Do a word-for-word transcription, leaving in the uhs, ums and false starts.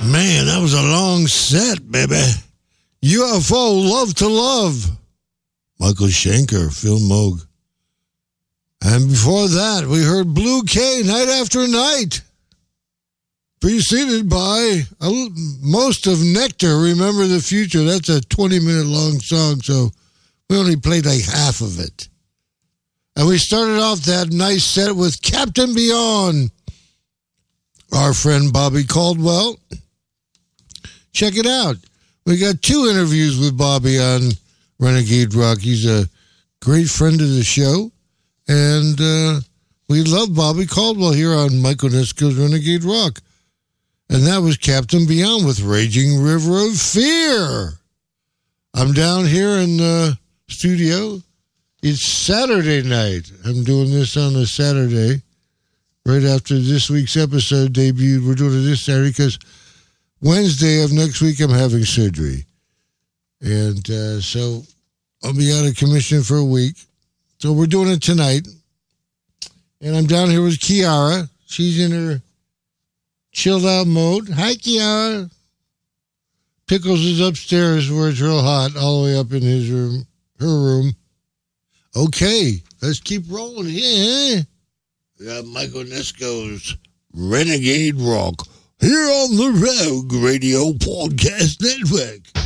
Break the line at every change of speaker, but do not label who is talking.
Man, that was a long set, baby. U F O, Love to Love. Michael Schenker, Phil Moog. And before that, we heard Blue K, Night After Night. Preceded by a, most of Nectar, Remember the Future. That's a twenty-minute long song, so we only played like half of it. And we started off that nice set with Captain Beyond. Our friend Bobby Caldwell. Check it out. We got two interviews with Bobby on Renegade Rock. He's a great friend of the show. And uh, we love Bobby Caldwell here on Mike Onesko's Renegade Rock. And that was Captain Beyond with Raging River of Fear. I'm down here in the studio. It's Saturday night. I'm doing this on a Saturday. Right after this week's episode debuted. We're doing it this Saturday because Wednesday of next week I'm having surgery. And uh, so I'll be out of commission for a week. So we're doing it tonight. And I'm down here with Kiara. She's in her chilled out mode. Hi, Kiara. Pickles is upstairs where it's real hot, all the way up in his room, her room. Okay, let's keep rolling here. We got Mike Onesko's Renegade Rock here on the Rogue Radio Podcast Network.